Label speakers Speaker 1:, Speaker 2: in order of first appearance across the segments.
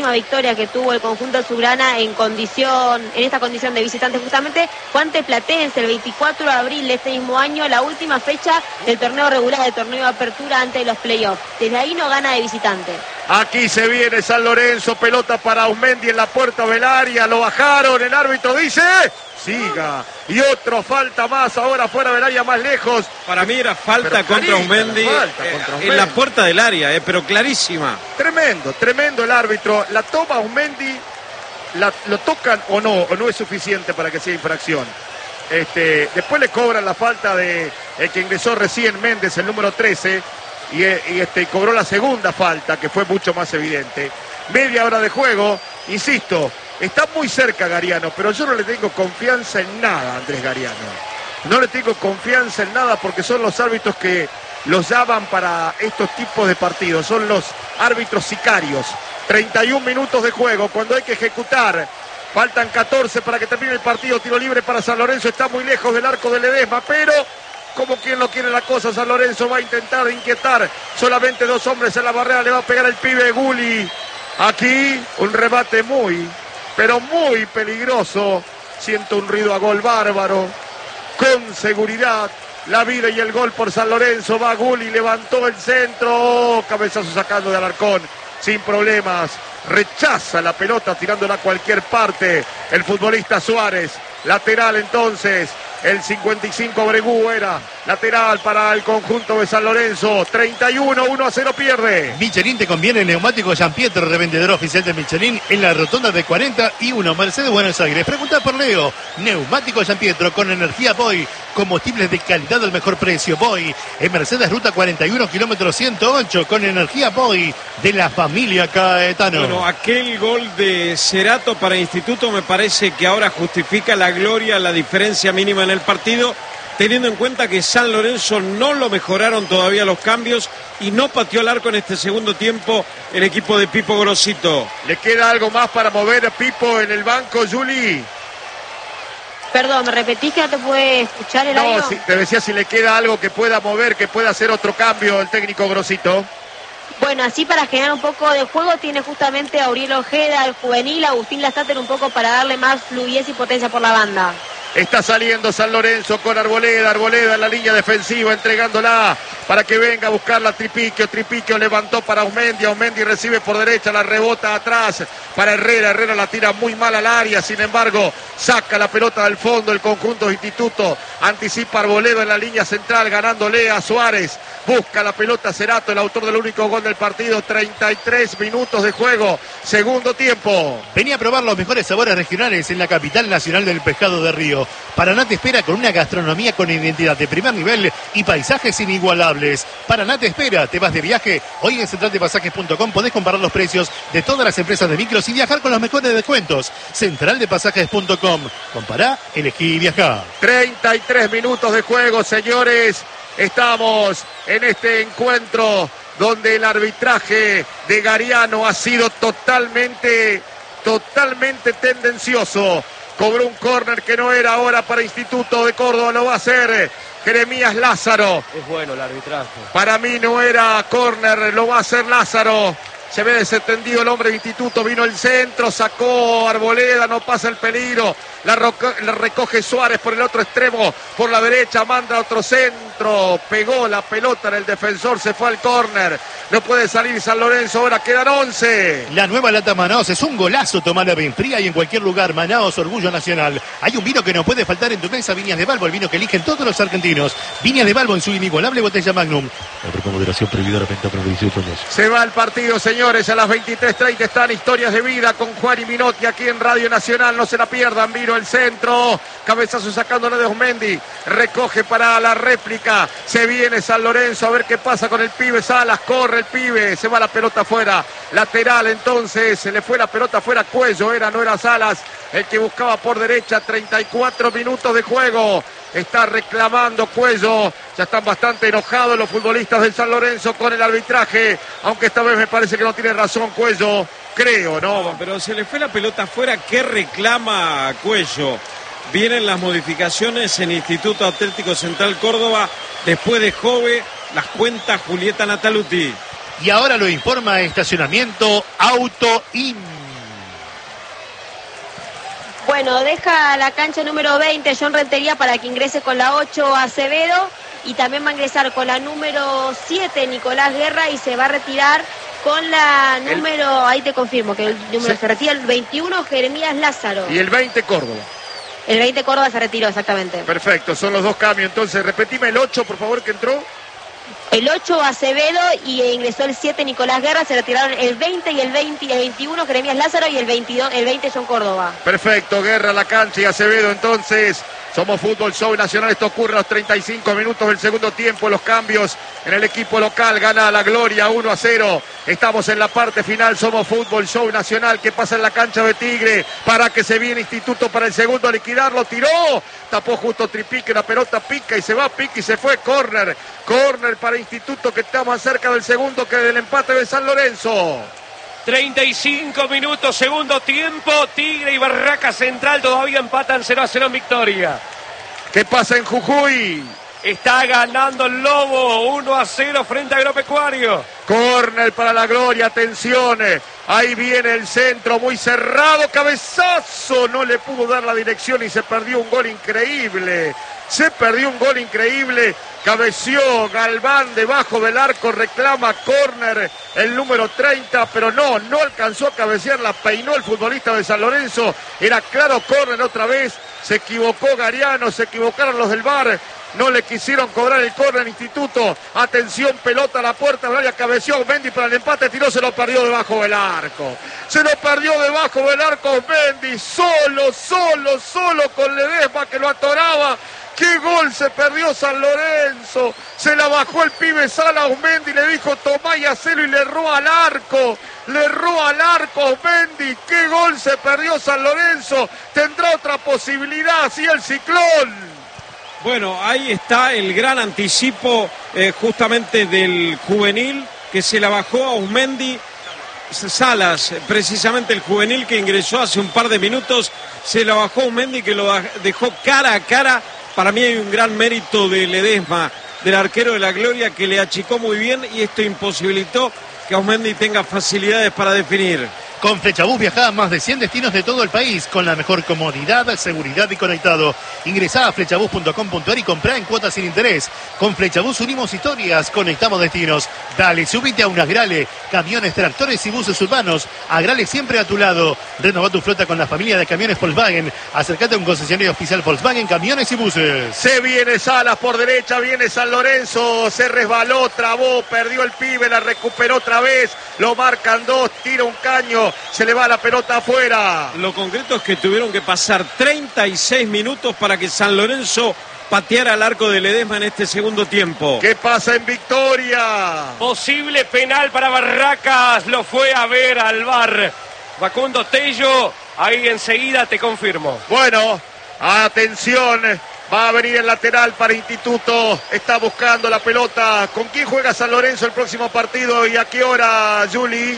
Speaker 1: victoria que tuvo el conjunto azulgrana en esta condición de visitante justamente fue ante Platense el 24 de abril de este mismo año, la última fecha del torneo regular, del torneo de apertura antes de los playoffs. Desde ahí no gana de visitante.
Speaker 2: Aquí se viene San Lorenzo, pelota para Aumendi en la puerta del área, lo bajaron, el árbitro dice, siga, y otro falta más ahora fuera del área, más lejos.
Speaker 3: Para mí era falta contra Aumendi en la puerta del área, pero clarísima.
Speaker 2: Tremendo el árbitro, la toma Aumendi, lo tocan o no es suficiente para que sea infracción. Después le cobran la falta de el que ingresó recién, Méndez, el número 13, y cobró la segunda falta, que fue mucho más evidente. Media hora de juego, insisto, está muy cerca Gariano, pero yo no le tengo confianza en nada a Andrés Gariano. No le tengo confianza en nada porque son los árbitros que los llaman para estos tipos de partidos, son los árbitros sicarios. 31 minutos de juego, cuando hay que ejecutar, faltan 14 para que termine el partido, tiro libre para San Lorenzo, está muy lejos del arco de Ledesma, pero como quien no quiere la cosa, San Lorenzo va a intentar inquietar, solamente dos hombres en la barrera, le va a pegar el pibe Gulli. Aquí un remate pero muy peligroso, siento un ruido a gol bárbaro, con seguridad, la vida y el gol por San Lorenzo, va Gulli, levantó el centro, cabezazo sacando de Alarcón, sin problemas, rechaza la pelota tirándola a cualquier parte, el futbolista Suárez, lateral entonces, el 55 Bregú era lateral para el conjunto de San Lorenzo. 31, 1-0 pierde.
Speaker 4: Michelin te conviene, neumático Gian Pietro, revendedor oficial de Michelin en la rotonda de 41, Mercedes, Buenos Aires. Pregunta por Leo. Neumático Gian Pietro con energía Boy, combustibles de calidad al mejor precio. Boy en Mercedes, ruta 41, kilómetro 108, con energía Boy de la familia Caetano.
Speaker 3: Bueno, aquel gol de Cerato para Instituto me parece que ahora justifica la gloria, la diferencia mínima en el partido, teniendo en cuenta que San Lorenzo no lo mejoraron todavía los cambios y no pateó el arco en este segundo tiempo el equipo de Pipo Grosito.
Speaker 2: ¿Le queda algo más para mover a Pipo en el banco, Juli?
Speaker 1: Perdón, ¿me repetís que no te puede escuchar el audio?
Speaker 2: No, te decía si le queda algo que pueda mover, que pueda hacer otro cambio el técnico Grosito.
Speaker 1: Bueno, así para generar un poco de juego tiene justamente a Auriel Ojeda, el juvenil, Agustín Lastáter un poco para darle más fluidez y potencia por la banda.
Speaker 2: Está saliendo San Lorenzo con Arboleda en la línea defensiva, entregándola para que venga a buscarla Tripiquio levantó para Aumendi recibe por derecha, la rebota atrás para Herrera la tira muy mal al área, sin embargo saca la pelota del fondo el conjunto de Instituto, anticipa Arboleda en la línea central, ganándole a Suárez, busca la pelota Cerato, el autor del único gol del partido, 33 minutos de juego, segundo tiempo.
Speaker 4: Venía a probar los mejores sabores regionales en la capital nacional del pescado de Río. Paraná te espera con una gastronomía con identidad de primer nivel y paisajes inigualables. Paraná te espera, te vas de viaje. Hoy en centraldepasajes.com podés comparar los precios de todas las empresas de micros y viajar con los mejores descuentos. Centraldepasajes.com. Compará, elegí y viajá.
Speaker 2: 33 minutos de juego, señores. Estamos en este encuentro donde el arbitraje de Gariano ha sido totalmente tendencioso. Cobró un córner que no era ahora para Instituto de Córdoba, lo va a hacer Jeremías Lázaro.
Speaker 5: Es bueno el arbitraje.
Speaker 2: Para mí no era córner, lo va a hacer Lázaro. Se ve desentendido el hombre de Instituto, vino el centro, sacó Arboleda, no pasa el peligro. La recoge Suárez por el otro extremo, por la derecha, manda otro centro, pegó la pelota en el defensor, se fue al córner. No puede salir San Lorenzo, ahora quedan 11.
Speaker 4: La nueva lata Manaos es un golazo, tomala bien fría y en cualquier lugar. Manaos, orgullo nacional. Hay un vino que no puede faltar en tu mesa, Viñas de Balbo, el vino que eligen todos los argentinos. Viñas de Balbo en su inigualable botella Magnum.
Speaker 6: Con moderación, prohibida la venta para 18 años.
Speaker 2: Se va el partido, señores, a las 23:30 están Historias de Vida con Juan y Minotti aquí en Radio Nacional, no se la pierdan. Vino el centro, cabezazo sacándole de Aumendi, recoge para la réplica, se viene San Lorenzo a ver qué pasa con el pibe Salas, corre el pibe, se va la pelota afuera, lateral entonces, se le fue la pelota afuera, Cuello no era Salas el que buscaba por derecha. 34 minutos de juego, está reclamando Cuello, ya están bastante enojados los futbolistas del San Lorenzo con el arbitraje, aunque esta vez me parece que no tiene razón Cuello, creo, ¿no?
Speaker 3: Pero se le fue la pelota afuera, ¿qué reclama Cuello? Vienen las modificaciones en Instituto Atlético Central Córdoba, después de Jove, las cuenta Julieta Nataluti.
Speaker 4: Y ahora lo informa Estacionamiento Autoin.
Speaker 1: Bueno, deja la cancha número 20 John Rentería para que ingrese con la 8 Acevedo, y también va a ingresar con la número 7 Nicolás Guerra, y se va a retirar con la número, ahí te confirmo que el número se retira, el 21 Jeremías Lázaro.
Speaker 2: Y el 20 Córdoba.
Speaker 1: El 20 Córdoba se retiró, exactamente.
Speaker 2: Perfecto, son los dos cambios. Entonces, repetime el 8, por favor, que entró.
Speaker 1: El 8 Acevedo y ingresó el 7 Nicolás Guerra, se retiraron el 20 y el 21 Jeremías Lázaro y el 20 John Córdoba.
Speaker 2: Perfecto, Guerra a la cancha y Acevedo. Entonces, somos Fútbol Show Nacional. Esto ocurre a los 35 minutos del segundo tiempo. Los cambios en el equipo local. Gana la Gloria 1-0. Estamos en la parte final. Somos Fútbol Show Nacional. ¿Qué pasa en la cancha de Tigre? Para que se viene Instituto para el segundo a liquidarlo. Tiró. Tapó justo Tripique. La pelota pica y se va. Pica y se fue. Córner. Córner para Instituto, que está más cerca del segundo que del empate de San Lorenzo.
Speaker 5: 35 minutos, segundo tiempo. Tigre y Barraca Central todavía empatan 0-0 en victoria.
Speaker 2: ¿Qué pasa en Jujuy?
Speaker 5: Está ganando el Lobo 1-0 frente a Agropecuario.
Speaker 2: Córner para la Gloria, atención. Ahí viene el centro muy cerrado, cabezazo. No le pudo dar la dirección y se perdió un gol increíble. Cabeció Galván debajo del arco, reclama córner el número 30, pero no alcanzó a cabecear, la peinó el futbolista de San Lorenzo. Era claro córner otra vez, se equivocó Gariano, se equivocaron los del VAR. No le quisieron cobrar el córner Instituto. Atención, pelota a la puerta, Bralia cabeció Mendy para el empate, tiró, se lo perdió debajo del arco. Mendy, solo con Ledesma que lo atoraba. ¡Qué gol se perdió San Lorenzo! Se la bajó el pibe Sala a Mendy, le dijo tomá y hacelo y le erró al arco. Mendy, ¡qué gol se perdió San Lorenzo! Tendrá otra posibilidad, así el Ciclón.
Speaker 3: Bueno, ahí está el gran anticipo justamente del juvenil, que se la bajó a Ausmendi. Salas, precisamente el juvenil que ingresó hace un par de minutos, se la bajó a Ausmendi, que lo dejó cara a cara. Para mí hay un gran mérito de Ledesma, del arquero de la Gloria, que le achicó muy bien y esto imposibilitó que Ausmendi tenga facilidades para definir.
Speaker 4: Con Flechabús viajá a más de 100 destinos de todo el país con la mejor comodidad, seguridad y conectado. Ingresá a flechabús.com.ar y comprá en cuotas sin interés. Con Flechabús unimos historias, conectamos destinos. Dale, subite a un Agrale, camiones, tractores y buses urbanos. Agrale siempre a tu lado. Renová tu flota con la familia de camiones Volkswagen. Acércate a un concesionario oficial Volkswagen, camiones y buses.
Speaker 2: Se viene Salas por derecha, viene San Lorenzo, se resbaló, trabó, perdió el pibe, la recuperó otra vez. Lo marcan dos, tira un caño. Se le va la pelota afuera.
Speaker 3: Lo concreto es que tuvieron que pasar 36 minutos para que San Lorenzo pateara al arco de Ledesma en este segundo tiempo.
Speaker 2: ¿Qué pasa en Victoria?
Speaker 5: Posible penal para Barracas, lo fue a ver al VAR Facundo Tello, ahí enseguida te confirmo.
Speaker 2: Bueno, atención, va a venir el lateral para Instituto, está buscando la pelota. ¿Con quién juega San Lorenzo el próximo partido y a qué hora, Juli?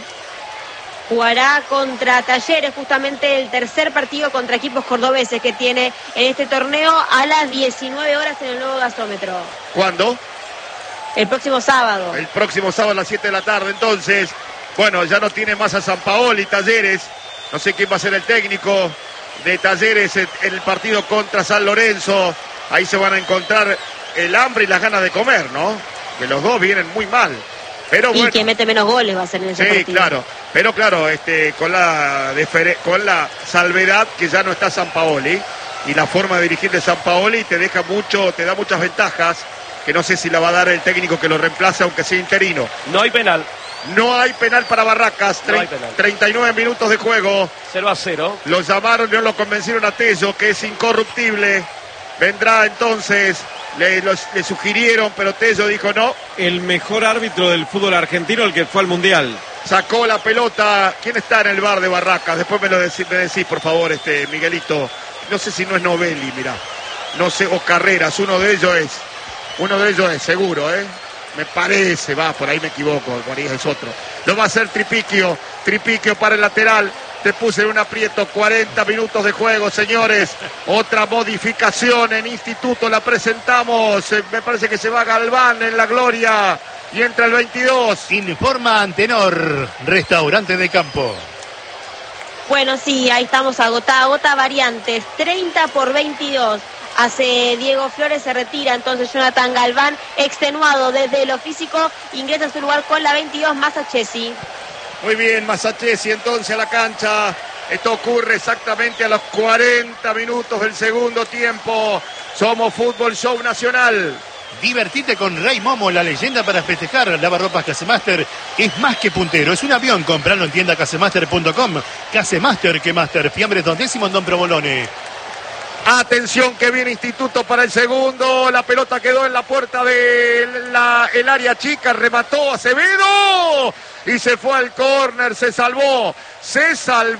Speaker 1: Jugará contra Talleres, justamente el tercer partido contra equipos cordobeses que tiene en este torneo, a las 19 horas en el nuevo gasómetro.
Speaker 2: ¿Cuándo?
Speaker 1: El próximo sábado.
Speaker 2: El próximo sábado a las 7 de la tarde. Entonces, bueno, ya no tiene más a Sampaoli, Talleres. No sé quién va a ser el técnico de Talleres en el partido contra San Lorenzo. Ahí se van a encontrar el hambre y las ganas de comer, ¿no? Que los dos vienen muy mal. Pero bueno,
Speaker 1: y quien mete menos goles va a ser en ese partido.
Speaker 2: Sí, claro. Pero claro, con la salvedad que ya no está Sampaoli y la forma de dirigir de Sampaoli te da muchas ventajas que no sé si la va a dar el técnico que lo reemplace, aunque sea interino.
Speaker 5: No hay penal.
Speaker 2: No hay penal para Barracas.
Speaker 5: No hay penal.
Speaker 2: 39 minutos de juego.
Speaker 5: 0-0.
Speaker 2: Lo llamaron, no lo convencieron a Tello, que es incorruptible. Vendrá entonces, le sugirieron, pero Tello dijo no.
Speaker 3: El mejor árbitro del fútbol argentino, el que fue al Mundial.
Speaker 2: Sacó la pelota. ¿Quién está en el bar de Barracas? Después me decís, por favor, Miguelito. No sé si no es Novelli, mirá. No sé, o Carreras, uno de ellos es, seguro, Me parece, por ahí me equivoco, por ahí es otro. Lo va a hacer Tripiquio para el lateral. Te puse en un aprieto, 40 minutos de juego, señores. Otra modificación en Instituto, la presentamos. Me parece que se va Galván en la Gloria y entra el 22.
Speaker 4: Informa Antenor, restaurante de campo.
Speaker 1: Bueno, sí, ahí estamos agota variantes, 30-22. Hace Diego Flores, se retira entonces Jonathan Galván, extenuado desde lo físico, ingresa a su lugar con la 22, Masachesi.
Speaker 2: Muy bien, Masachesi entonces a la cancha. Esto ocurre exactamente a los 40 minutos del segundo tiempo. Somos Fútbol Show Nacional.
Speaker 4: Divertite con Rey Momo, la leyenda para festejar. Lavarropas Casemaster es más que puntero, es un avión. Compralo en tienda casemaster.com. Casemaster que Master. Fiambres Don Décimo en Don Provolone.
Speaker 2: Atención que viene Instituto para el segundo. La pelota quedó en la puerta del área chica. Remató Acevedo. Y se fue al córner. Se salvó. Se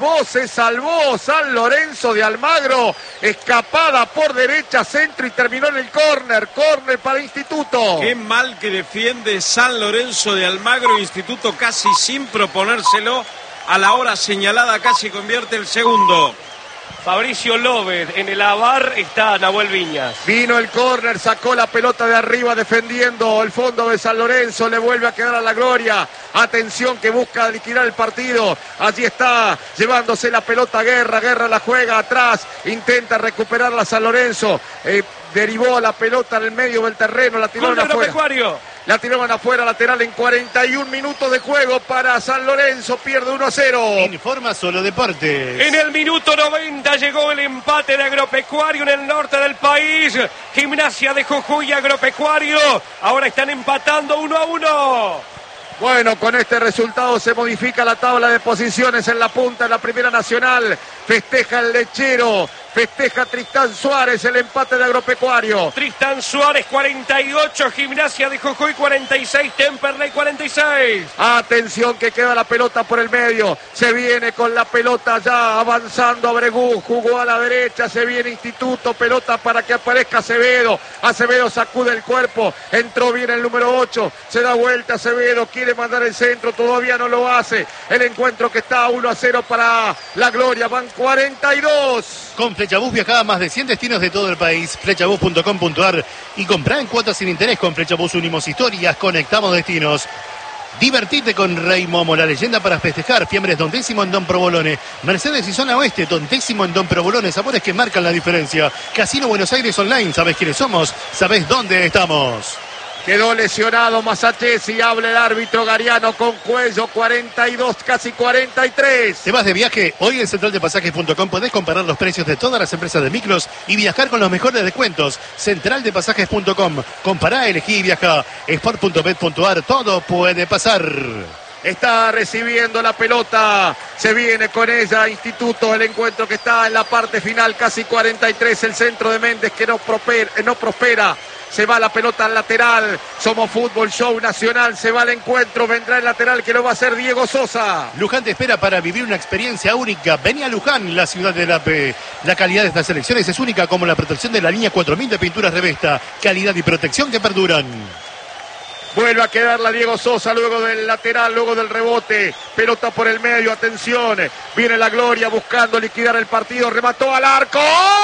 Speaker 2: salvó San Lorenzo de Almagro. Escapada por derecha, centro y terminó en el córner. Córner para Instituto.
Speaker 3: Qué mal que defiende San Lorenzo de Almagro. Instituto casi sin proponérselo. A la hora señalada casi convierte el segundo.
Speaker 5: Fabricio López, en el AVAR está Nahuel Viñas.
Speaker 2: Vino el córner, sacó la pelota de arriba defendiendo el fondo de San Lorenzo, le vuelve a quedar a la gloria. Atención que busca liquidar el partido. Allí está llevándose la pelota Guerra la juega atrás, intenta recuperarla San Lorenzo. Derivó la pelota en el medio del terreno, la tiraron afuera. La tiraron afuera, lateral en 41 minutos de juego para San Lorenzo, pierde 1-0.
Speaker 4: Informa Solo Deportes.
Speaker 5: En el minuto 90 llegó el empate de Agropecuario en el norte del país. Gimnasia de Jujuy y Agropecuario ahora están empatando 1-1.
Speaker 2: Bueno, con este resultado se modifica la tabla de posiciones en la punta de la Primera Nacional. Festeja el Lechero, festeja Tristán Suárez el empate de Agropecuario.
Speaker 5: Tristán Suárez 48, Gimnasia de Jujuy 46, Temperley 46.
Speaker 2: Atención que queda la pelota por el medio. Se viene con la pelota ya avanzando Abregú, jugó a la derecha, se viene Instituto, pelota para que aparezca Acevedo. Acevedo sacude el cuerpo, entró bien el número 8, se da vuelta Acevedo, quiere mandar el centro, todavía no lo hace. El encuentro que está 1-0 para la gloria, van 42.
Speaker 4: Con Flechabús viaja a más de 100 destinos de todo el país. Flechabús.com.ar y comprá en cuotas sin interés. Con Flechabús unimos historias, conectamos destinos. Divertite con Rey Momo, la leyenda para festejar. Fiambres Don Décimo en Don Provolone. Mercedes y Zona Oeste, Don Décimo en Don Provolone. Sabores que marcan la diferencia. Casino Buenos Aires Online. ¿Sabés quiénes somos? ¿Sabés dónde estamos?
Speaker 2: Quedó lesionado Masachesi, habla el árbitro Gariano con Cuello, 42, casi 43.
Speaker 4: ¿Te vas de viaje? Hoy en centraldepasajes.com podés comparar los precios de todas las empresas de micros y viajar con los mejores descuentos. Centraldepasajes.com. Compará, elegí y viaja. Sport.bet.ar, todo puede pasar.
Speaker 2: Está recibiendo la pelota, se viene con ella Instituto, el encuentro que está en la parte final, casi 43, el centro de Méndez que no prospera. Se va la pelota al lateral. Somos Fútbol Show Nacional. Se va el encuentro. Vendrá el lateral que lo va a hacer Diego Sosa.
Speaker 4: Luján te espera para vivir una experiencia única. Vení a Luján, la ciudad de la P. La calidad de estas selecciones es única, como la protección de la línea 4000 de pinturas Revesta. Calidad y protección que perduran.
Speaker 2: Vuelve a quedarla Diego Sosa luego del lateral, luego del rebote. Pelota por el medio, atención. Viene la gloria buscando liquidar el partido. Remató al arco.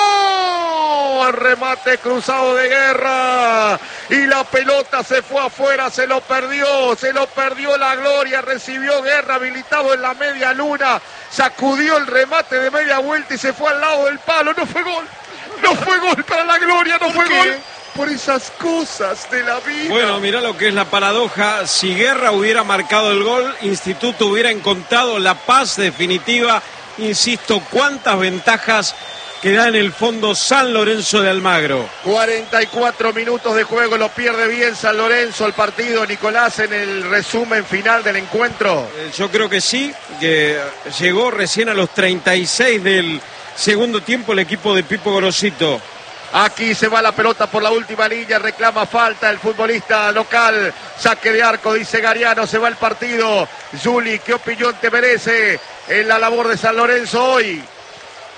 Speaker 2: ¡Oh! El remate cruzado de Guerra. Y la pelota se fue afuera, se lo perdió la gloria. Recibió Guerra habilitado en la media luna. Sacudió el remate de media vuelta y se fue al lado del palo. No fue gol. No fue gol para la gloria, no fue gol. Por esas cosas de la vida.
Speaker 3: Bueno, mirá lo que es la paradoja. Si Guerra hubiera marcado el gol, Instituto hubiera encontrado la paz definitiva. Insisto, cuántas ventajas que da en el fondo San Lorenzo de Almagro.
Speaker 2: 44 minutos de juego, lo pierde bien San Lorenzo el partido. Nicolás, en el resumen final del encuentro.
Speaker 3: Yo creo que sí, que llegó recién a los 36 del segundo tiempo el equipo de Pipo Gorosito.
Speaker 2: Aquí se va la pelota por la última línea, reclama falta el futbolista local, saque de arco, dice Gariano, se va el partido. Juli, ¿qué opinión te merece en la labor de San Lorenzo hoy?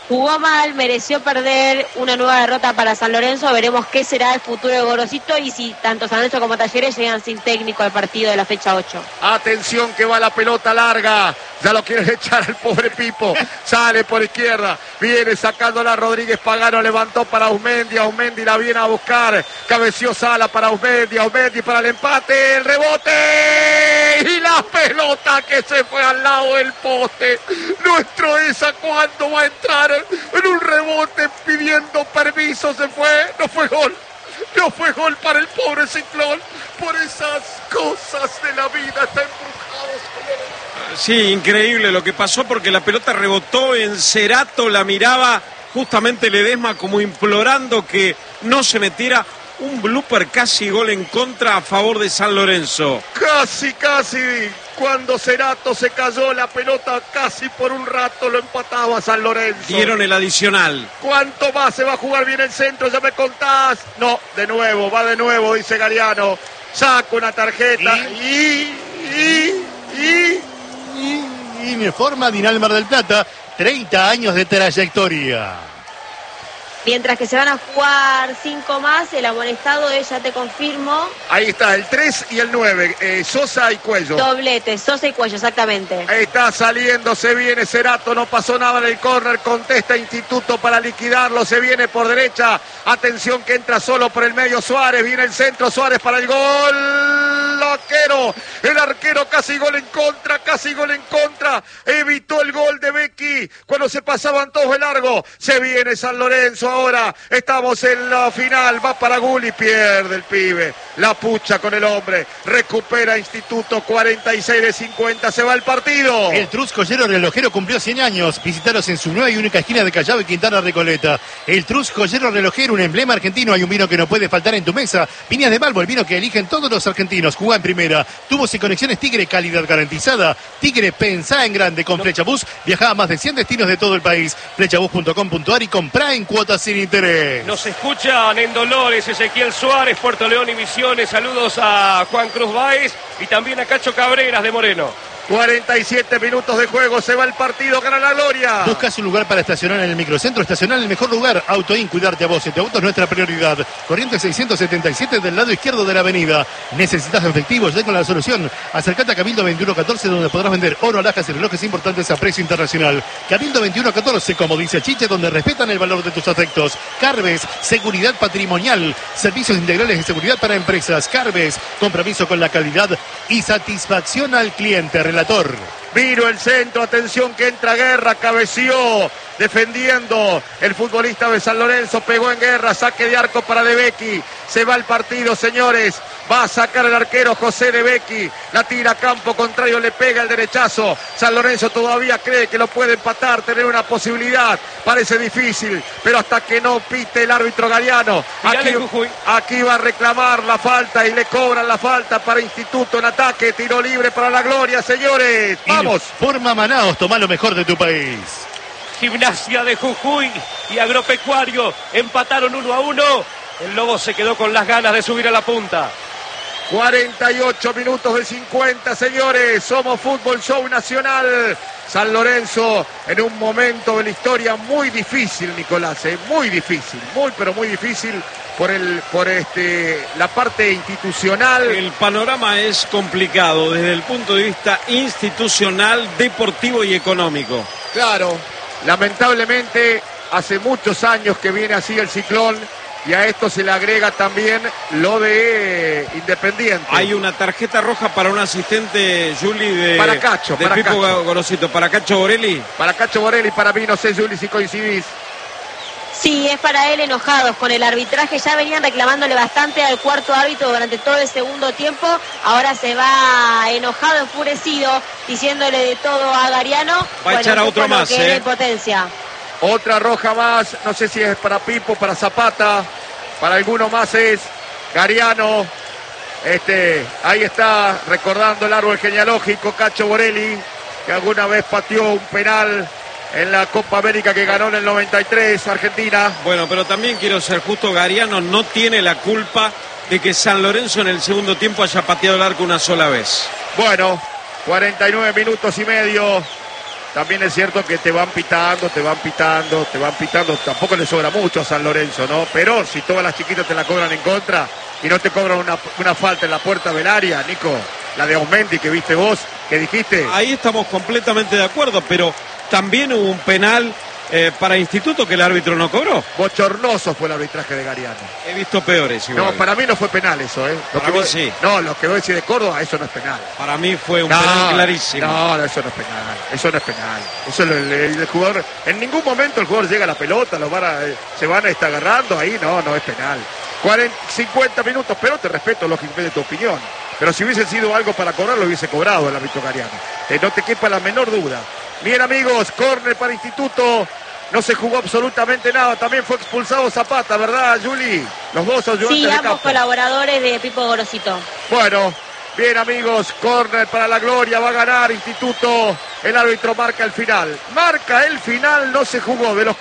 Speaker 1: Jugó mal, mereció perder, una nueva derrota para San Lorenzo. Veremos qué será el futuro de Gorosito y si tanto San Lorenzo como Talleres llegan sin técnico al partido de la fecha 8.
Speaker 2: Atención que va la pelota larga. Ya lo quieren echar al pobre Pipo. Sale por izquierda. Viene sacándola Rodríguez Pagano. Levantó para Ausmendi. Ausmendi la viene a buscar. Cabeció Sala para Ausmendi. Ausmendi para el empate. El rebote. Y la pelota que se fue al lado del poste. Nuestro esa cuando va a entrar en un rebote pidiendo permiso. Se fue. No fue gol. No fue gol para el pobre Ciclón. Por esas cosas de la vida está embrujado.
Speaker 3: Sí, increíble lo que pasó porque la pelota rebotó en Cerato, la miraba justamente Ledesma como implorando que no se metiera. Un blooper, casi gol en contra a favor de San Lorenzo.
Speaker 2: Casi. Cuando Cerato se cayó la pelota, casi por un rato lo empataba San Lorenzo.
Speaker 3: Dieron el adicional.
Speaker 2: ¿Cuánto más se va a jugar bien el centro? Ya me contás. No, va de nuevo, dice Gariano. Saca una tarjeta
Speaker 4: y forma Dinalmar del Plata, 30 años de trayectoria.
Speaker 1: Mientras que se van a jugar 5 más, el amonestado es, ya te confirmo.
Speaker 2: Ahí está, el 3 y el 9, Sosa y Cuello.
Speaker 1: Doblete, Sosa y Cuello, exactamente.
Speaker 2: Ahí está saliendo, se viene Cerato, no pasó nada en el córner, contesta Instituto para liquidarlo, se viene por derecha, atención que entra solo por el medio Suárez, viene el centro, Suárez para el gol, el arquero casi gol en contra, evitó el gol de Becchi cuando se pasaban todos de largo, se viene San Lorenzo ahora, estamos en la final, va para Gulli, pierde el pibe, la pucha con el hombre, recupera Instituto, 46 de 50, se va el partido.
Speaker 4: El Truz Joyero Relojero cumplió 100 años, visitaros en su nueva y única esquina de Callao y Quintana Recoleta. El Truz Joyero Relojero, un emblema argentino, hay un vino que no puede faltar en tu mesa, Viñas de Balbo, el vino que eligen todos los argentinos, jugá en primera, tubos y conexiones Tigre, calidad garantizada, Tigre, pensá en grande, con Flechabús, viajá a más de 100 destinos de todo el país, flechabús.com.ar y comprá en cuotas sin interés.
Speaker 5: Nos escuchan en Dolores, Ezequiel Suárez, Puerto León y Misiones, saludos a Juan Cruz Báez y también a Cacho Cabreras de Moreno.
Speaker 2: 47 minutos de juego, se va el partido, gana la gloria.
Speaker 4: Buscas un lugar para estacionar en el microcentro, estacionar en el mejor lugar, Autoin, cuidarte a vos, tu auto es nuestra prioridad. Corriente 677 del lado izquierdo de la avenida. ¿Necesitas efectivo? Ya con la solución. Acercate a Cabildo 2114 donde podrás vender oro, alhajas y relojes importantes a precio internacional. Cabildo 2114, como dice Chiche, donde respetan el valor de tus afectos. Carves, seguridad patrimonial, servicios integrales de seguridad para empresas. Carves, compromiso con la calidad y satisfacción al cliente. Relator.
Speaker 2: Vino el centro, atención que entra Guerra, cabeció, defendiendo el futbolista de San Lorenzo, pegó en Guerra, saque de arco para De Becchi, se va el partido, señores, va a sacar el arquero José De Becchi, la tira a campo contrario, le pega el derechazo, San Lorenzo todavía cree que lo puede empatar, tener una posibilidad, parece difícil, pero hasta que no pite el árbitro Gariano, aquí va a reclamar la falta y le cobran la falta para Instituto en ataque, tiro libre para la gloria, señores, ¡vamos!
Speaker 4: Forma Manaos, toma lo mejor de tu país.
Speaker 5: Gimnasia de Jujuy y Agropecuario empataron 1-1. El Lobo se quedó con las ganas de subir a la punta.
Speaker 2: 48 minutos de 50, señores. Somos Fútbol Show Nacional. San Lorenzo en un momento de la historia muy difícil, Nicolás, muy difícil, pero muy difícil por la parte institucional.
Speaker 3: El panorama es complicado desde el punto de vista institucional, deportivo y económico.
Speaker 2: Claro, lamentablemente hace muchos años que viene así el Ciclón. Y a esto se le agrega también lo de Independiente.
Speaker 3: Hay una tarjeta roja para un asistente, Juli, de
Speaker 2: Cacho.
Speaker 3: Pipo Gorosito. ¿Para Cacho Borelli?
Speaker 2: Para Cacho Borelli, para mí, no sé, Juli, si coincidís.
Speaker 1: Sí, es para él, enojados con el arbitraje. Ya venían reclamándole bastante al cuarto árbitro durante todo el segundo tiempo. Ahora se va enojado, enfurecido, diciéndole de todo a Gariano.
Speaker 3: Va a echar a otro más,
Speaker 1: Potencia.
Speaker 2: Otra roja más, no sé si es para Pipo, para Zapata, para alguno más es Gariano. Ahí está recordando el árbol genealógico Cacho Borelli, que alguna vez pateó un penal en la Copa América que ganó en el 93 Argentina.
Speaker 3: Bueno, pero también quiero ser justo, Gariano no tiene la culpa de que San Lorenzo en el segundo tiempo haya pateado el arco una sola vez.
Speaker 2: Bueno, 49 minutos y medio. también es cierto que te van pitando. Tampoco le sobra mucho a San Lorenzo, ¿no? Pero si todas las chiquitas te la cobran en contra y no te cobran una falta en la puerta del área, Nico, la de Aumendi que viste vos, que dijiste.
Speaker 3: Ahí estamos completamente de acuerdo, pero también hubo un penal para Instituto que el árbitro no cobró.
Speaker 2: Bochornoso fue el arbitraje de Gariano.
Speaker 3: He visto peores igual.
Speaker 2: No, para mí no fue penal eso, ¿eh?
Speaker 3: Para mí sí.
Speaker 2: No, lo que vos decís de Córdoba, eso no es penal.
Speaker 3: Para mí fue un penal clarísimo.
Speaker 2: No, eso no es penal. Eso no es penal. Eso el jugador, en ningún momento el jugador llega a la pelota, se van a estar agarrando ahí, no es penal. 50 minutos, pero te respeto lógicamente tu opinión. Pero si hubiese sido algo para cobrar, lo hubiese cobrado el árbitro Gariano. No te quepa la menor duda. Bien, amigos, córner para Instituto. No se jugó absolutamente nada. También fue expulsado Zapata, ¿verdad, Juli? Los dos ayudantes
Speaker 1: sí,
Speaker 2: de
Speaker 1: ambos
Speaker 2: campo.
Speaker 1: colaboradores de Pipo Gorosito.
Speaker 2: Bueno, bien, amigos, córner para la gloria. Va a ganar Instituto. El árbitro marca el final. Marca el final, no se jugó. De los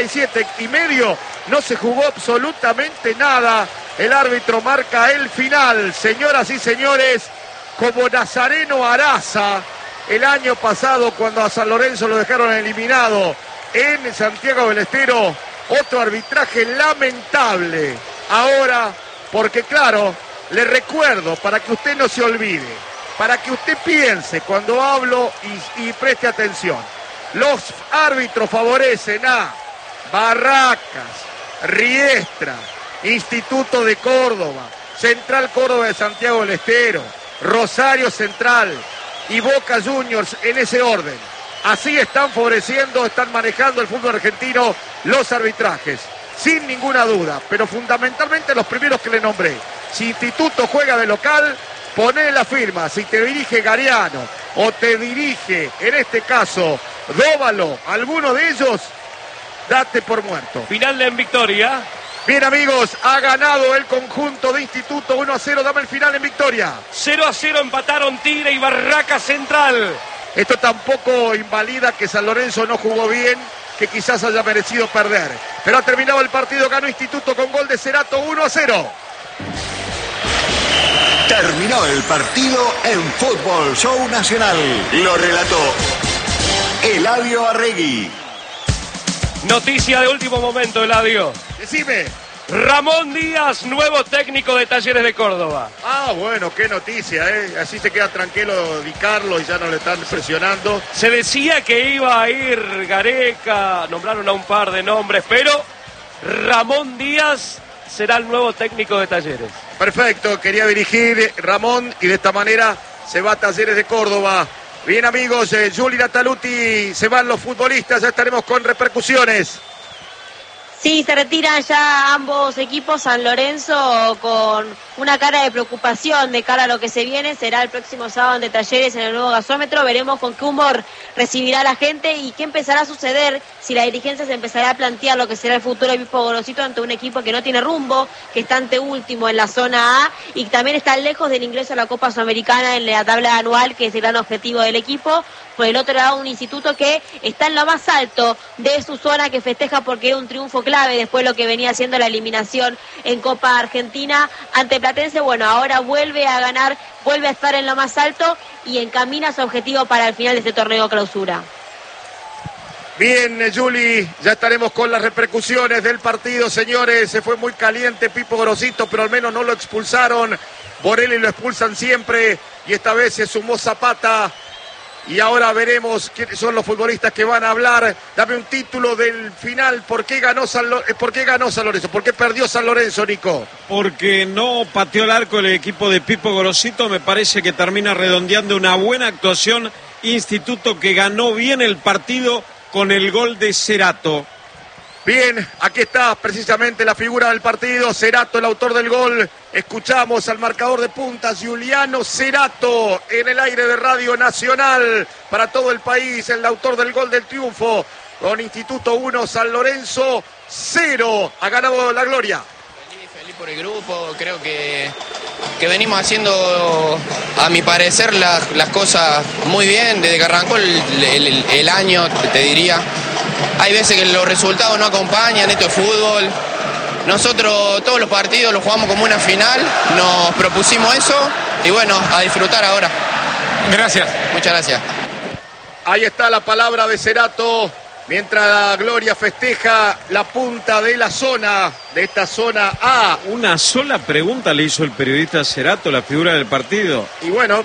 Speaker 2: 47,5, no se jugó absolutamente nada. El árbitro marca el final. Señoras y señores, como Nazareno Araza, el año pasado cuando a San Lorenzo lo dejaron eliminado en Santiago del Estero, otro arbitraje lamentable. Ahora, porque claro, le recuerdo, para que usted no se olvide, para que usted piense cuando hablo y preste atención, los árbitros favorecen a Barracas, Riestra, Instituto de Córdoba, Central Córdoba de Santiago del Estero, Rosario Central y Boca Juniors, en ese orden. Así están favoreciendo, están manejando el fútbol argentino los arbitrajes, sin ninguna duda, pero fundamentalmente los primeros que le nombré. Si Instituto juega de local, poné la firma. Si te dirige Gariano o te dirige, en este caso, Dóvalo, alguno de ellos, date por muerto.
Speaker 5: Final en victoria.
Speaker 2: Bien, amigos, ha ganado el conjunto de Instituto 1-0. Dame el final en victoria.
Speaker 5: 0-0 empataron Tigre y Barracas Central.
Speaker 2: Esto tampoco invalida que San Lorenzo no jugó bien, que quizás haya merecido perder. Pero ha terminado el partido, ganó Instituto con gol de Cerato 1-0.
Speaker 7: Terminó el partido en Fútbol Show Nacional. Lo relató Eladio Arregui.
Speaker 5: Noticia de último momento, Eladio.
Speaker 2: Decime.
Speaker 5: Ramón Díaz, nuevo técnico de Talleres de Córdoba.
Speaker 2: Ah, bueno, qué noticia, ¿eh? Así se queda tranquilo Di Carlo y ya no le están presionando.
Speaker 5: Se decía que iba a ir Gareca, nombraron a un par de nombres, pero Ramón Díaz será el nuevo técnico de Talleres.
Speaker 2: Perfecto, quería dirigir Ramón y de esta manera se va a Talleres de Córdoba. Bien, amigos, Juli Nataluti, se van los futbolistas, ya estaremos con repercusiones.
Speaker 1: Sí, se retiran ya ambos equipos. San Lorenzo con una cara de preocupación de cara a lo que se viene. Será el próximo sábado de Talleres en el nuevo gasómetro. Veremos con qué humor recibirá la gente y qué empezará a suceder si la dirigencia se empezará a plantear lo que será el futuro de Pipo Gorosito ante un equipo que no tiene rumbo, que está anteúltimo en la zona A y también está lejos del ingreso a la Copa Sudamericana en la tabla anual, que es el gran objetivo del equipo. Por el otro lado, un Instituto que está en lo más alto de su zona, que festeja porque era un triunfo clave después de lo que venía haciendo la eliminación en Copa Argentina ante Platense. Bueno, ahora vuelve a ganar, vuelve a estar en lo más alto y encamina su objetivo para el final de este torneo clausura.
Speaker 2: Bien, Juli, ya estaremos con las repercusiones del partido, señores. Se fue muy caliente Pipo Gorosito, pero al menos no lo expulsaron. Borelli lo expulsan siempre y esta vez se sumó Zapata. Y ahora veremos quiénes son los futbolistas que van a hablar. Dame un título del final. ¿Por qué ganó San Lorenzo? ¿Por qué perdió San Lorenzo, Nico?
Speaker 3: Porque no pateó el arco el equipo de Pipo Gorosito. Me parece que termina redondeando una buena actuación. Instituto que ganó bien el partido con el gol de Cerato.
Speaker 2: Bien, aquí está precisamente la figura del partido, Cerato, el autor del gol. Escuchamos al marcador de puntas, Giuliano Cerato, en el aire de Radio Nacional para todo el país, el autor del gol del triunfo. Con Instituto 1, San Lorenzo 0, ha ganado la gloria.
Speaker 8: Feliz por el grupo, creo que venimos haciendo, a mi parecer, las cosas muy bien desde que arrancó el año, te diría. Hay veces que los resultados no acompañan, esto es fútbol. Nosotros todos los partidos los jugamos como una final, nos propusimos eso y bueno, a disfrutar ahora.
Speaker 5: Gracias.
Speaker 8: Muchas gracias.
Speaker 2: Ahí está la palabra de Cerato. Mientras la Gloria festeja la punta de la zona, de esta zona A.
Speaker 3: Una sola pregunta le hizo el periodista Cerato, la figura del partido.
Speaker 2: Y bueno,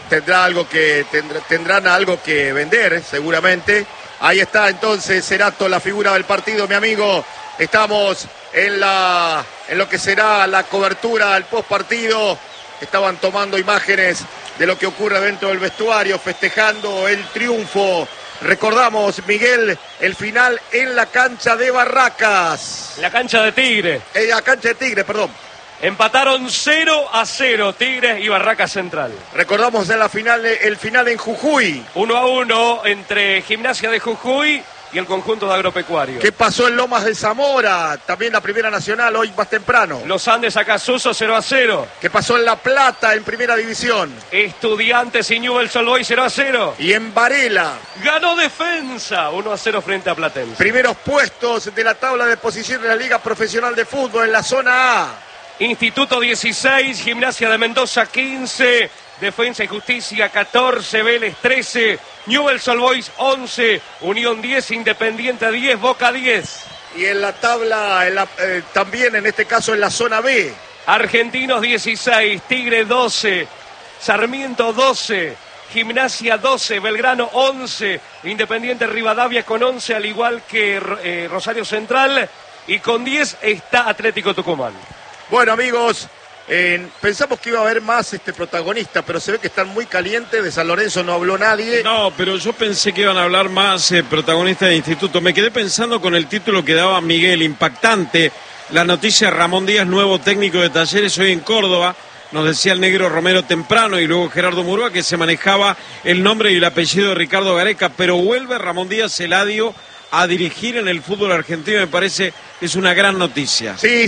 Speaker 2: tendrán algo que vender, seguramente. Ahí está entonces Cerato, la figura del partido, mi amigo. Estamos en lo que será la cobertura del postpartido. Estaban tomando imágenes de lo que ocurre dentro del vestuario, festejando el triunfo. Recordamos, Miguel, el final en la cancha de Barracas.
Speaker 5: La cancha de Tigre.
Speaker 2: La cancha de Tigre, perdón.
Speaker 5: Empataron 0-0 Tigre y Barracas Central.
Speaker 2: Recordamos el final en Jujuy.
Speaker 5: 1-1 entre Gimnasia de Jujuy y el conjunto de Agropecuario.
Speaker 2: ¿Qué pasó en Lomas de Zamora? También la Primera Nacional, hoy más temprano.
Speaker 5: Los Andes Acasuso 0-0.
Speaker 2: ¿Qué pasó en La Plata, en Primera División?
Speaker 5: Estudiantes y Newell's Old Boys 0-0.
Speaker 2: Y en Varela.
Speaker 5: Ganó Defensa 1-0 frente a Platense.
Speaker 2: Primeros puestos de la tabla de posición de la Liga Profesional de Fútbol en la zona A.
Speaker 5: Instituto 16, Gimnasia de Mendoza 15, Defensa y Justicia 14, Vélez 13, Newell's Old Boys 11, Unión 10, Independiente 10, Boca 10.
Speaker 2: Y en la tabla, también en este caso en la zona B.
Speaker 5: Argentinos 16, Tigre 12, Sarmiento 12, Gimnasia 12, Belgrano 11, Independiente Rivadavia con 11, al igual que Rosario Central, y con 10 está Atlético Tucumán.
Speaker 2: Bueno, amigos, pensamos que iba a haber más protagonista, pero se ve que están muy calientes. De San Lorenzo no habló nadie.
Speaker 3: No, pero yo pensé que iban a hablar más protagonistas de Instituto. Me quedé pensando con el título que daba Miguel, impactante. La noticia: Ramón Díaz, nuevo técnico de Talleres hoy en Córdoba. Nos decía el negro Romero temprano y luego Gerardo Murúa que se manejaba el nombre y el apellido de Ricardo Gareca, pero vuelve Ramón Díaz Eladio a dirigir en el fútbol argentino. Me parece que es una gran noticia.
Speaker 2: Sí,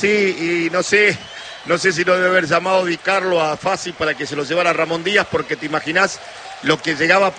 Speaker 2: y no sé si no debe haber llamado Di Carlo a Fassi para que se lo llevara a Ramón Díaz, porque te imaginás lo que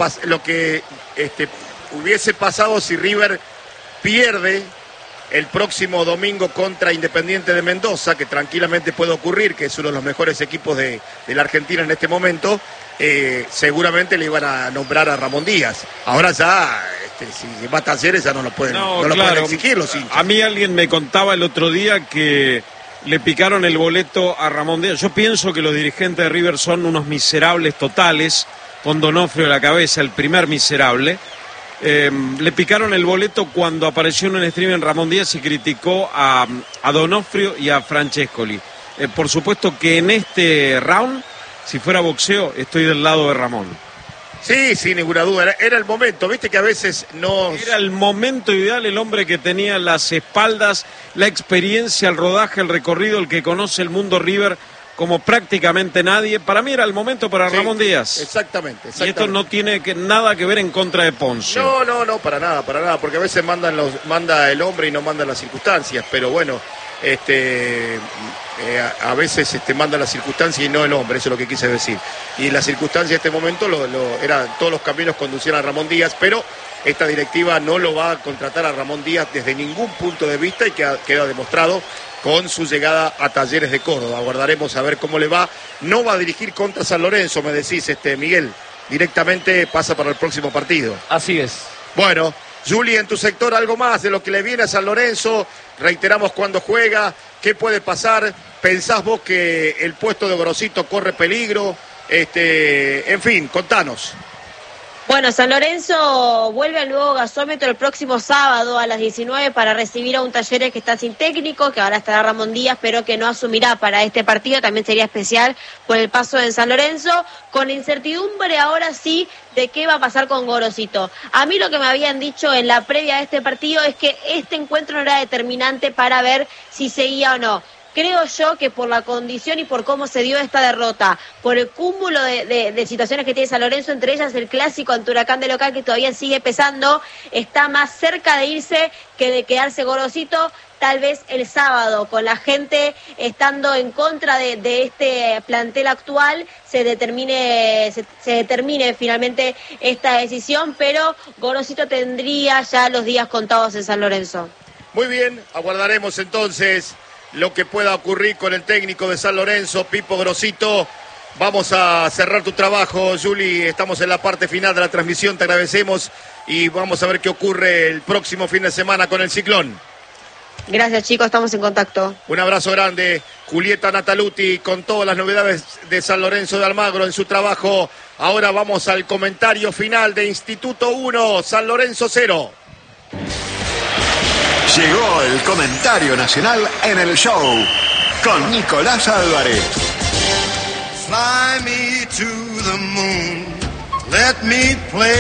Speaker 2: hubiese pasado si River pierde el próximo domingo contra Independiente de Mendoza, que tranquilamente puede ocurrir, que es uno de los mejores equipos de la Argentina en este momento. Seguramente le iban a nombrar a Ramón Díaz. Ahora ya, si va a Talleres ya no lo pueden exigir los hinchas.
Speaker 3: A mí alguien me contaba el otro día que le picaron el boleto a Ramón Díaz. Yo pienso que los dirigentes de River son unos miserables totales, con Donofrio a la cabeza, el primer miserable. Le picaron el boleto cuando apareció en un stream en Ramón Díaz y criticó a Donofrio y a Francescoli. Por supuesto que en este round, si fuera boxeo, estoy del lado de Ramón.
Speaker 2: Sí, sin ninguna duda. Era el momento, viste que a veces no...
Speaker 3: Era el momento ideal, el hombre que tenía las espaldas, la experiencia, el rodaje, el recorrido, el que conoce el mundo River como prácticamente nadie. Para mí era el momento para Ramón Díaz.
Speaker 2: Exactamente.
Speaker 3: Y esto no tiene nada que ver en contra de Ponce.
Speaker 2: No, para nada, porque a veces manda el hombre y no mandan las circunstancias, pero bueno, a veces manda las circunstancias y no el hombre, eso es lo que quise decir. Y la circunstancia en este momento todos los caminos conducían a Ramón Díaz, pero esta directiva no lo va a contratar a Ramón Díaz desde ningún punto de vista y queda demostrado con su llegada a Talleres de Córdoba. Aguardaremos a ver cómo le va. No va a dirigir contra San Lorenzo, me decís, Miguel. Directamente pasa para el próximo partido.
Speaker 5: Así es.
Speaker 2: Bueno, Juli, en tu sector algo más de lo que le viene a San Lorenzo. Reiteramos cuándo juega, qué puede pasar. ¿Pensás vos que el puesto de Gorosito corre peligro? En fin, contanos.
Speaker 1: Bueno, San Lorenzo vuelve al nuevo gasómetro el próximo sábado a las 19 para recibir a un Talleres que está sin técnico, que ahora estará Ramón Díaz, pero que no asumirá para este partido. También sería especial por el paso de San Lorenzo, con incertidumbre ahora sí de qué va a pasar con Gorosito. A mí lo que me habían dicho en la previa de este partido es que este encuentro no era determinante para ver si seguía o no. Creo yo que por la condición y por cómo se dio esta derrota, por el cúmulo de situaciones que tiene San Lorenzo, entre ellas el clásico ante Huracán de local que todavía sigue pesando, está más cerca de irse que de quedarse Gorosito. Tal vez el sábado, con la gente estando en contra de este plantel actual, se determine finalmente esta decisión, pero Gorosito tendría ya los días contados en San Lorenzo.
Speaker 2: Muy bien, aguardaremos entonces lo que pueda ocurrir con el técnico de San Lorenzo, Pipo Gorosito, Vamos a cerrar tu trabajo, Juli. Estamos en la parte final de la transmisión. Te agradecemos y vamos a ver qué ocurre el próximo fin de semana con el Ciclón.
Speaker 1: Gracias, chicos, estamos en contacto.
Speaker 2: Un abrazo grande. Julieta Nataluti con todas las novedades de San Lorenzo de Almagro en su trabajo. Ahora vamos al comentario final de Instituto 1, San Lorenzo 0.
Speaker 7: Llegó el comentario nacional en el show con Nicolás Álvarez.
Speaker 9: Fly me to the moon, let me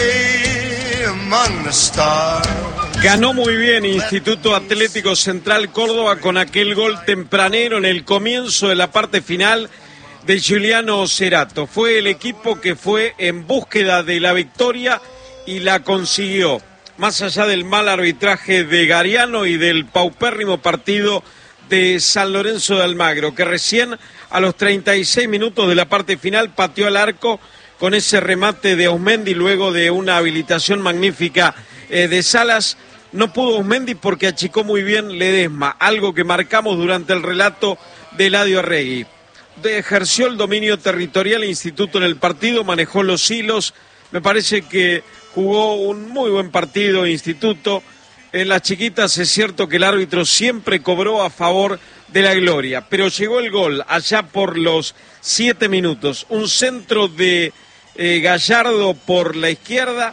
Speaker 9: play among the stars.
Speaker 3: Ganó muy bien Instituto Atlético Central Córdoba con aquel gol tempranero en el comienzo de la parte final de Giuliano Cerato. Fue el equipo que fue en búsqueda de la victoria y la consiguió. Más allá del mal arbitraje de Gariano y del paupérrimo partido de San Lorenzo de Almagro, que recién a los 36 minutos de la parte final pateó al arco con ese remate de Ausmendi luego de una habilitación magnífica de Salas. No pudo Ausmendi porque achicó muy bien Ledesma, algo que marcamos durante el relato de Eladio Arregui. Ejerció el dominio territorial Instituto en el partido, manejó los hilos, me parece que jugó un muy buen partido Instituto. En las chiquitas es cierto que el árbitro siempre cobró a favor de la gloria, pero llegó el gol allá por los 7 minutos. Un centro de Gallardo por la izquierda,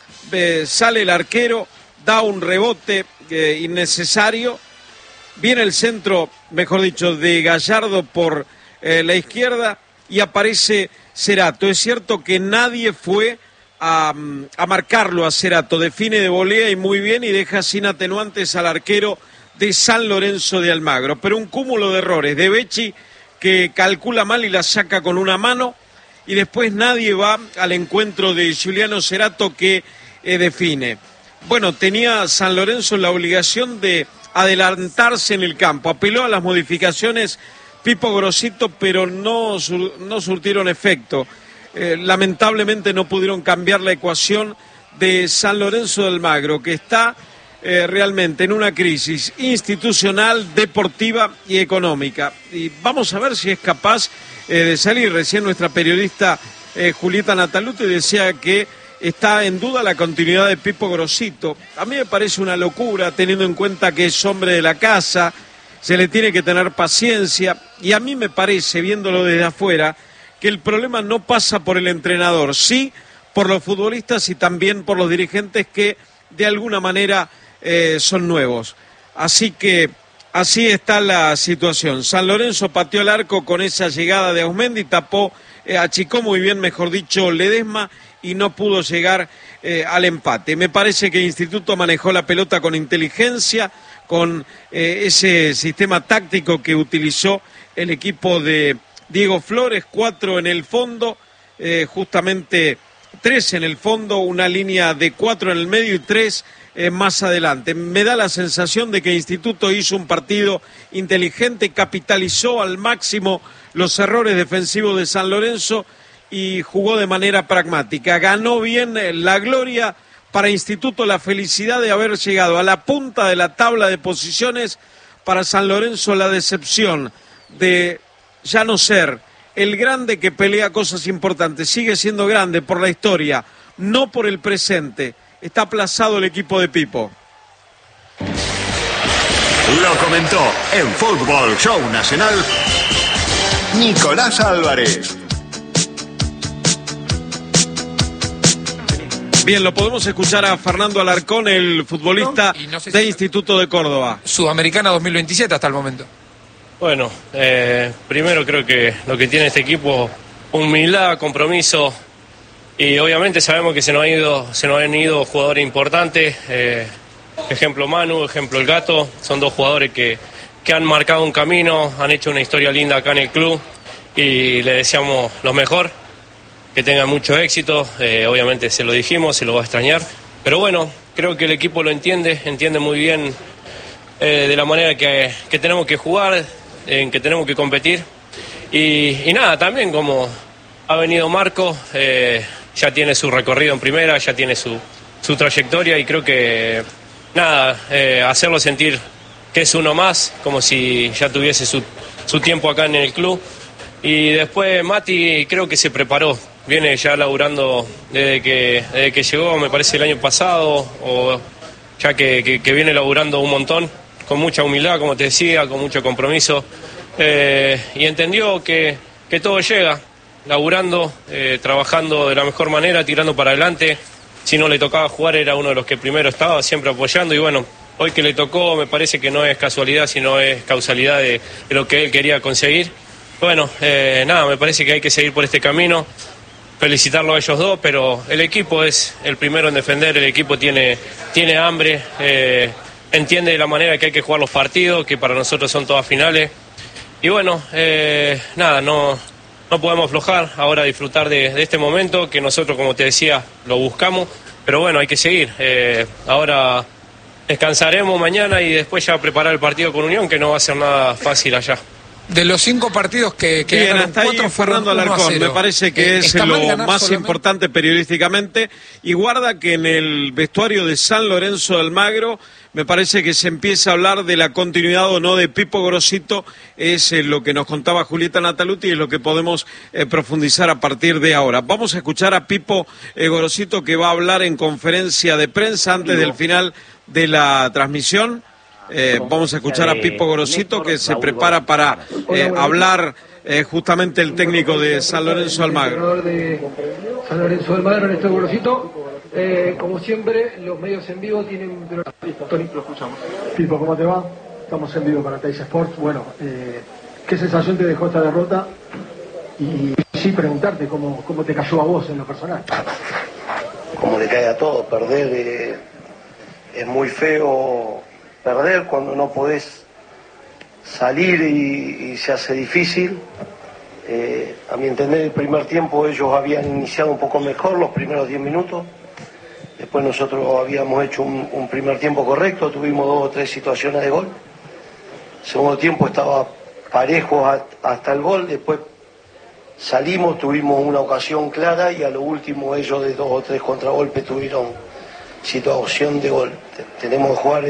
Speaker 3: sale el arquero, da un rebote innecesario, viene el centro, mejor dicho, de Gallardo por la izquierda y aparece Cerato. Es cierto que nadie fue a marcarlo a Cerato, define de volea y muy bien y deja sin atenuantes al arquero de San Lorenzo de Almagro, pero un cúmulo de errores de Becci que calcula mal y la saca con una mano y después nadie va al encuentro de Giuliano Cerato que define. Bueno, tenía San Lorenzo la obligación de adelantarse en el campo, apeló a las modificaciones Pipo Grosito, pero no surtieron efecto. Lamentablemente no pudieron cambiar la ecuación de San Lorenzo de Almagro, que está realmente en una crisis institucional, deportiva y económica. Y vamos a ver si es capaz de salir. Recién nuestra periodista Julieta Nataluti decía que está en duda la continuidad de Pipo Grosito. A mí me parece una locura, teniendo en cuenta que es hombre de la casa, se le tiene que tener paciencia, y a mí me parece, viéndolo desde afuera, que el problema no pasa por el entrenador, sí por los futbolistas y también por los dirigentes que de alguna manera son nuevos. Así que así está la situación. San Lorenzo pateó el arco con esa llegada de Ausmendi, tapó, achicó muy bien, mejor dicho, Ledesma, y no pudo llegar al empate. Me parece que el Instituto manejó la pelota con inteligencia, con ese sistema táctico que utilizó el equipo de Diego Flores, 4 en el fondo, justamente 3 en el fondo, una línea de 4 en el medio y 3 más adelante. Me da la sensación de que Instituto hizo un partido inteligente, capitalizó al máximo los errores defensivos de San Lorenzo y jugó de manera pragmática. Ganó bien la gloria para Instituto, la felicidad de haber llegado a la punta de la tabla de posiciones. Para San Lorenzo la decepción de ya no ser el grande que pelea cosas importantes. Sigue siendo grande por la historia, no por el presente. Está aplazado el equipo de Pipo.
Speaker 7: Lo comentó en Fútbol Show Nacional Nicolás Álvarez.
Speaker 3: Bien, lo podemos escuchar a Fernando Alarcón, el futbolista de Instituto de Córdoba.
Speaker 10: Sudamericana 2027 hasta el momento.
Speaker 5: Bueno, primero creo que lo que tiene este equipo, humildad, compromiso, y obviamente sabemos que se nos han ido jugadores importantes, ejemplo Manu, ejemplo El Gato, son dos jugadores que han marcado un camino, han hecho una historia linda acá en el club y le deseamos lo mejor, que tengan mucho éxito, obviamente se lo dijimos, se lo va a extrañar, pero bueno, creo que el equipo lo entiende muy bien de la manera que tenemos que jugar, en que tenemos que competir y nada, también como ha venido Marco, ya tiene su recorrido en primera, ya tiene su trayectoria y creo que nada, hacerlo sentir que es uno más, como si ya tuviese su tiempo acá en el club Y después Mati creo que se preparó, viene ya laburando desde que llegó, me parece el año pasado, o ya que viene laburando un montón, con mucha humildad, como te decía, con mucho compromiso, y entendió que todo llega, laburando, trabajando de la mejor manera, tirando para adelante. Si no le tocaba jugar era uno de los que primero estaba, siempre apoyando, y bueno, hoy que le tocó me parece que no es casualidad, sino es causalidad de lo que él quería conseguir. Bueno, nada, me parece que hay que seguir por este camino, felicitarlo a ellos dos, pero el equipo es el primero en defender, el equipo tiene hambre, entiende de la manera que hay que jugar los partidos, que para nosotros son todas finales, y bueno, nada, no podemos aflojar, ahora disfrutar de este momento, que nosotros, como te decía, lo buscamos, pero bueno, hay que seguir, ahora descansaremos mañana y después ya preparar el partido con Unión, que no va a ser nada fácil allá.
Speaker 10: De los 5 partidos que
Speaker 3: bien,
Speaker 10: ganaron,
Speaker 3: hasta ahí
Speaker 10: 4
Speaker 3: Fernando Alarcón, me parece que es lo más
Speaker 10: solamente
Speaker 3: importante periodísticamente, y guarda que en el vestuario de San Lorenzo de Almagro me parece que se empieza a hablar de la continuidad o no de Pipo Gorosito, es lo que nos contaba Julieta Nataluti y es lo que podemos profundizar a partir de ahora. Vamos a escuchar a Pipo Gorosito, que va a hablar en conferencia de prensa antes del final de la transmisión. Vamos a escuchar a Pipo Gorosito, que se prepara para hablar justamente el técnico de San Lorenzo Almagro.
Speaker 11: De San Lorenzo Almagro, Néstor Gorosito. Como siempre, los medios en vivo tienen... Tony, lo escuchamos. Pipo, ¿cómo te va? Estamos en vivo para Teis Sports. Bueno, ¿qué sensación te dejó esta derrota? Y sí, preguntarte cómo te cayó a vos en lo personal.
Speaker 12: Como le cae a todos, perder es muy feo. Perder cuando no podés salir y se hace difícil. A mi entender, el primer tiempo ellos habían iniciado un poco mejor, los primeros 10 minutos. Después nosotros habíamos hecho un primer tiempo correcto, tuvimos 2 o 3 situaciones de gol. El segundo tiempo estaba parejo hasta el gol, después salimos, tuvimos una ocasión clara y a lo último ellos de 2 o 3 contragolpes tuvieron situación de gol. Tenemos que jugar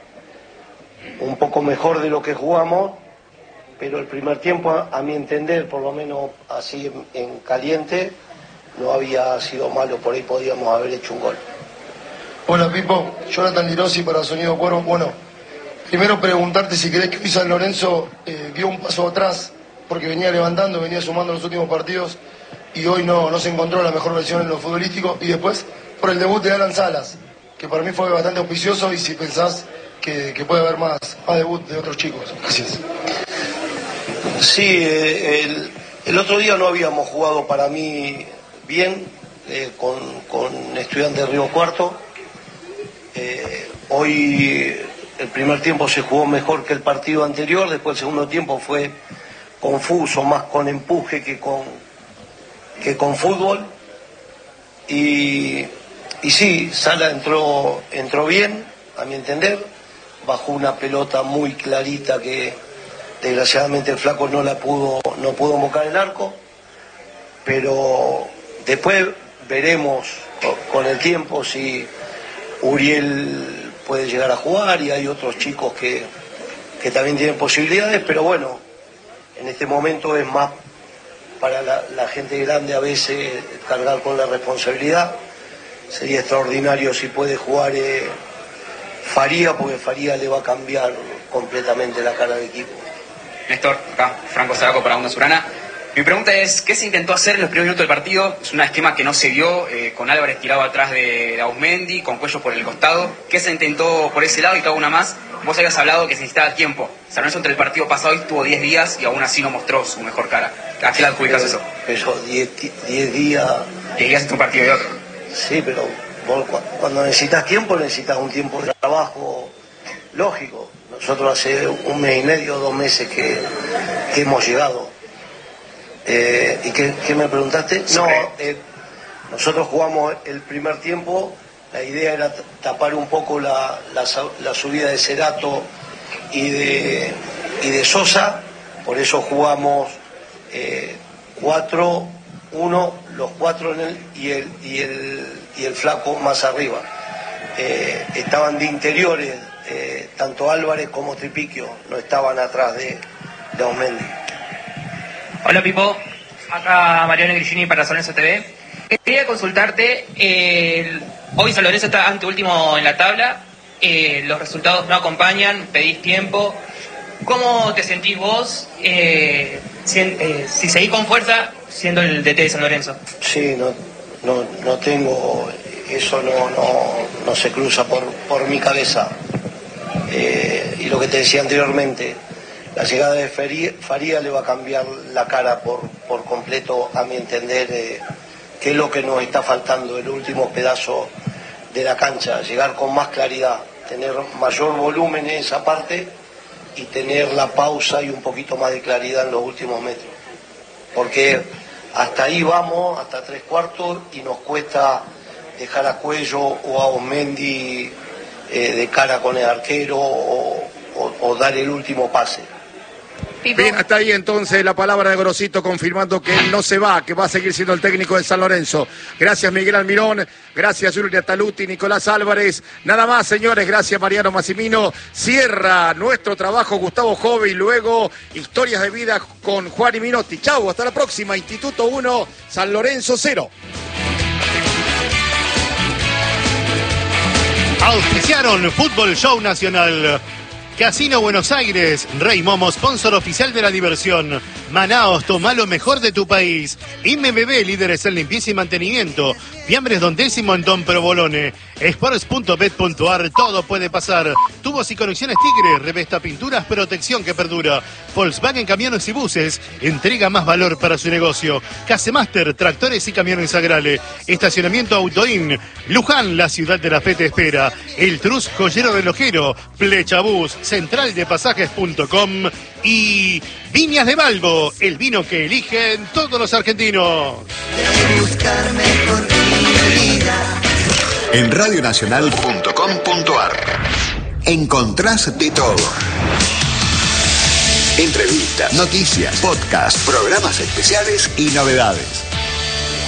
Speaker 12: un poco mejor de lo que jugamos, pero el primer tiempo, a mi entender, por lo menos así en caliente, no había sido malo, por ahí podíamos haber hecho un gol.
Speaker 13: Hola Pipo, Jonathan Lirosi para Sonido Cuervo. Bueno, primero preguntarte si crees que hoy San Lorenzo dio un paso atrás, porque venía levantando, venía sumando los últimos partidos y hoy no se encontró la mejor versión en lo futbolístico, y después por el debut de Alan Salas, que para mí fue bastante auspicioso, y si pensás que puede haber más debut de otros chicos. Gracias.
Speaker 12: Sí, el otro día no habíamos jugado para mí bien con Estudiantes de Río Cuarto. Hoy el primer tiempo se jugó mejor que el partido anterior, después el segundo tiempo fue confuso, más con empuje que con fútbol. Y sí, Sala entró bien, a mi entender, bajó una pelota muy clarita que desgraciadamente el flaco no pudo mocar el arco, pero después veremos con el tiempo si Uriel puede llegar a jugar, y hay otros chicos que también tienen posibilidades, pero bueno, en este momento es más para la gente grande a veces cargar con la responsabilidad. Sería extraordinario si puede jugar Faría, porque Faría le va a cambiar completamente la cara del equipo.
Speaker 14: Néstor, acá, Franco Zaraco para Onda Surana. Mi pregunta es, ¿qué se intentó hacer en los primeros minutos del partido? Es un esquema que no se vio, con Álvarez tirado atrás de Ausmendi, con Cuello por el costado. ¿Qué se intentó por ese lado? Y te hago una más. Vos habías hablado que se necesitaba tiempo. San Lorenzo entre el partido pasado estuvo 10 días y aún así no mostró su mejor cara. ¿A qué le adjudicas eso?
Speaker 12: Pero 10 días...
Speaker 14: 10 días entre un partido y otro.
Speaker 12: Sí, pero vos, cuando necesitas tiempo, necesitas un tiempo de trabajo lógico. Nosotros hace 1 mes y medio, 2 meses que hemos llegado. ¿Y qué me preguntaste? No, nosotros jugamos el primer tiempo, la idea era tapar un poco la subida de Cerato y de Sosa, por eso jugamos 4-1, los 4 en y el flaco más arriba. Estaban de interiores, tanto Álvarez como Tripiquio, no estaban atrás de Ausmendi.
Speaker 15: Hola Pipo, acá Mariano Grillini para San Lorenzo TV. Quería consultarte, hoy San Lorenzo está anteúltimo en la tabla, los resultados no acompañan, pedís tiempo. ¿Cómo te sentís vos si seguís con fuerza siendo el DT de San Lorenzo?
Speaker 12: Sí, no tengo, eso no se cruza por mi cabeza. Y lo que te decía anteriormente, la llegada de Faría le va a cambiar la cara por completo, a mi entender, que es lo que nos está faltando, el último pedazo de la cancha, llegar con más claridad, tener mayor volumen en esa parte y tener la pausa y un poquito más de claridad en los últimos metros. Porque hasta ahí vamos, hasta 3/4, y nos cuesta dejar a Cuello o a Osmendi de cara con el arquero o dar el último pase.
Speaker 2: Bien, hasta ahí entonces la palabra de Gorosito confirmando que él no se va, que va a seguir siendo el técnico de San Lorenzo. Gracias Miguel Almirón, gracias Julia Taluti, Nicolás Álvarez. Nada más, señores, gracias Mariano Massimino. Cierra nuestro trabajo Gustavo Jove y luego Historias de Vida con Juan y Minotti. Chau, hasta la próxima. Instituto 1, San Lorenzo 0.
Speaker 4: Auspiciaron Fútbol Show Nacional. Casino Buenos Aires, Rey Momo, sponsor oficial de la diversión. Manaos, toma lo mejor de tu país. MBB, líderes en limpieza y mantenimiento. Fiambres Don Décimo en Don Provolone. Sports.bet.ar, todo puede pasar. Tubos y conexiones Tigre, revesta pinturas, protección que perdura. Volkswagen Camiones y Buses, entrega más valor para su negocio. Casemaster, tractores y camiones Agrale. Estacionamiento Autoin. Luján, la ciudad de la fe te espera. El Trus Joyero Relojero. Flechabús, centraldepasajes.com y Viñas de Balbo, el vino que eligen todos los argentinos.
Speaker 7: En radionacional.com.ar encontrás de todo. Entrevistas, noticias, podcasts, programas especiales y novedades.